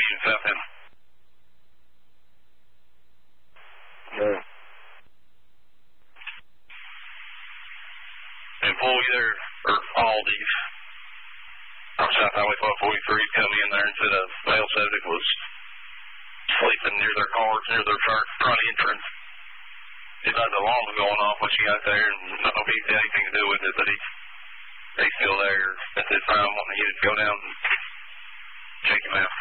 station south end. Yeah. Employee there, or Aldi's, on South Highway 543, come in there and said a male subject was sleeping near their cars, near their front entrance. He thought the alarm was going off when she got there, and I don't know if he had anything to do with it, but he's still there at this time wanting you to go down and check him out.